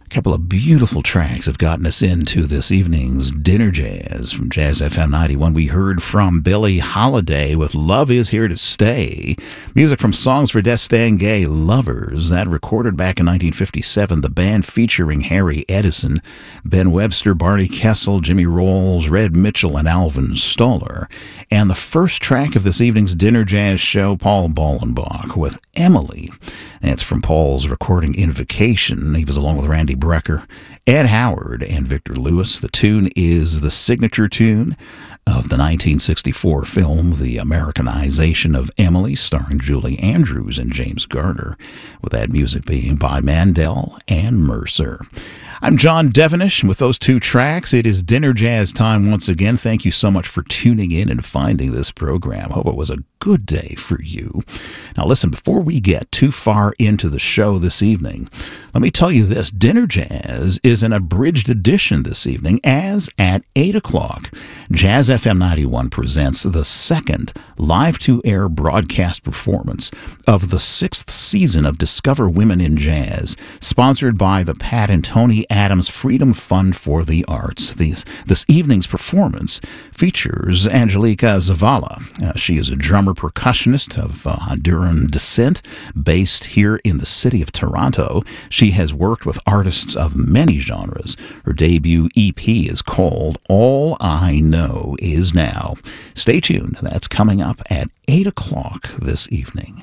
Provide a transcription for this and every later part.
A couple of beautiful tracks have gotten us into this evening's Dinner Jazz from Jazz FM 91. We heard from Billie Holiday with Love Is Here to Stay. Music from Songs for Distingué Lovers, that recorded back in 1957. The band featuring Harry Edison, Ben Webster, Barney Kessel, Jimmy Rolls, Red Mitchell, and Alvin Stoller. And the first track of this evening's Dinner Jazz show, Paul Bollenbach with Emily. That's from Paul's recording Invocation. He was along with Randy Brecker, Ed Howard, and Victor Lewis. The tune is the signature tune of the 1964 film, The Americanization of Emily, starring Julie Andrews and James Garner, with that music being by Mandel and Mercer. I'm John Devenish, and with those two tracks, it is Dinner Jazz time once again. Thank you so much for tuning in and finding this program. Hope it was a good day for you. Now listen, before we get too far into the show this evening, let me tell you this. Dinner Jazz is an abridged edition this evening, as at 8 o'clock, Jazz FM 91 presents the second live-to-air broadcast performance of the 6th season of Discover Women in Jazz, sponsored by the Pat and Tony Adams Freedom Fund for the Arts. This evening's performance features Angelica Zavala. She is a drummer percussionist of Honduran descent, based here in the city of Toronto. She has worked with artists of many genres. Her debut EP is called All I Know Is Now. Stay tuned. That's coming up at 8 o'clock this evening.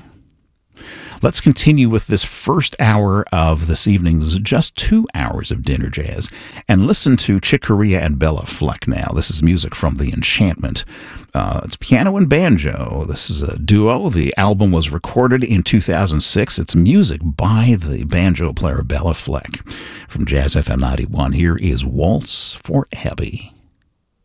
Let's continue with this first hour of this evening's just 2 hours of Dinner Jazz and listen to Chick Corea and Bella Fleck now. This is music from The Enchantment. It's piano and banjo. This is a duo. The album was recorded in 2006. It's music by the banjo player Bella Fleck. From Jazz FM 91, here is Waltz for Abby.